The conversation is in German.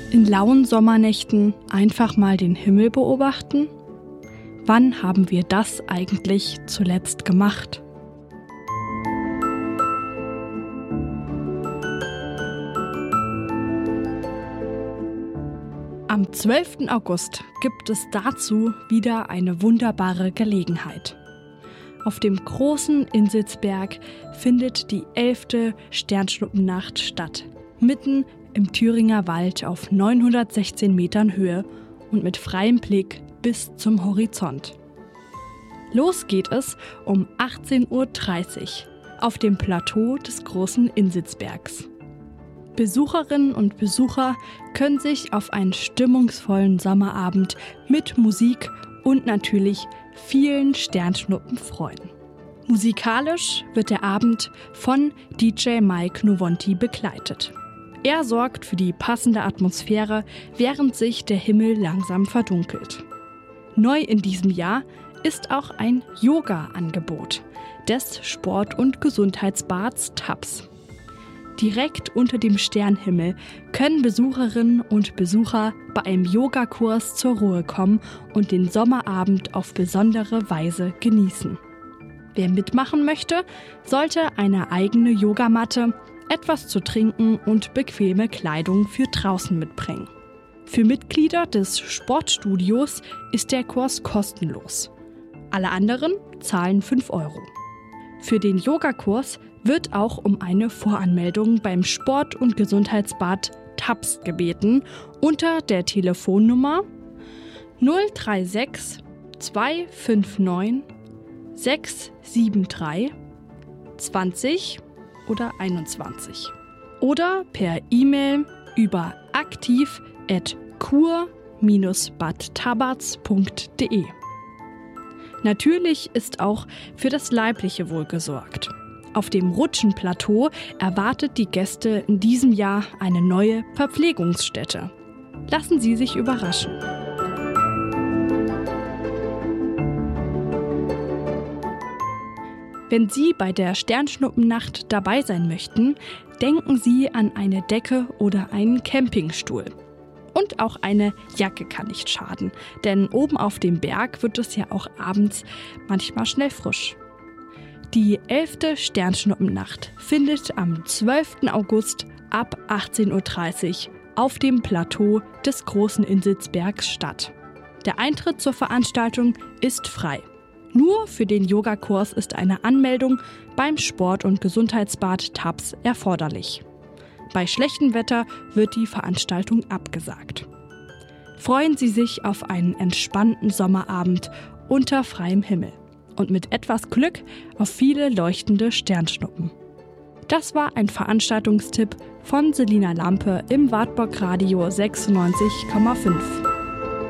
In lauen Sommernächten einfach mal den Himmel beobachten? Wann haben wir das eigentlich zuletzt gemacht? Am 12. August gibt es dazu wieder eine wunderbare Gelegenheit. Auf dem großen Inselsberg findet die 11. Sternschnuppennacht statt, mitten im Thüringer Wald auf 916 Metern Höhe und mit freiem Blick bis zum Horizont. Los geht es um 18:30 Uhr auf dem Plateau des großen Inselsbergs. Besucherinnen und Besucher können sich auf einen stimmungsvollen Sommerabend mit Musik und natürlich vielen Sternschnuppen freuen. Musikalisch wird der Abend von DJ Mike Novonti begleitet. Er sorgt für die passende Atmosphäre, während sich der Himmel langsam verdunkelt. Neu in diesem Jahr ist auch ein Yoga-Angebot des Sport- und Gesundheitsbads TAPS. Direkt unter dem Sternhimmel können Besucherinnen und Besucher bei einem Yogakurs zur Ruhe kommen und den Sommerabend auf besondere Weise genießen. Wer mitmachen möchte, sollte eine eigene Yogamatte, etwas zu trinken und bequeme Kleidung für draußen mitbringen. Für Mitglieder des Sportstudios ist der Kurs kostenlos. Alle anderen zahlen 5 €. Für den Yogakurs wird auch um eine Voranmeldung beim Sport- und Gesundheitsbad TAPS gebeten unter der Telefonnummer 036 259 673 20 oder 21 oder per E-Mail über aktiv@kur-badtabatz.de. Natürlich ist auch für das leibliche Wohl gesorgt. Auf dem Rutschenplateau erwartet die Gäste in diesem Jahr eine neue Verpflegungsstätte. Lassen Sie sich überraschen. Wenn Sie bei der Sternschnuppennacht dabei sein möchten, denken Sie an eine Decke oder einen Campingstuhl. Und auch eine Jacke kann nicht schaden, denn oben auf dem Berg wird es ja auch abends manchmal schnell frisch. Die 11. Sternschnuppennacht findet am 12. August ab 18:30 Uhr auf dem Plateau des großen Inselsbergs statt. Der Eintritt zur Veranstaltung ist frei. Nur für den Yogakurs ist eine Anmeldung beim Sport- und Gesundheitsbad TAPS erforderlich. Bei schlechtem Wetter wird die Veranstaltung abgesagt. Freuen Sie sich auf einen entspannten Sommerabend unter freiem Himmel und mit etwas Glück auf viele leuchtende Sternschnuppen. Das war ein Veranstaltungstipp von Selina Lampe im Wartburg Radio 96,5.